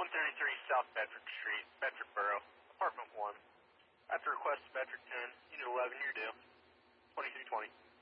133 South Bedford Street, Bedford Borough, Apartment 1. After request of Bedford 10, Unit 11, your due. 2320.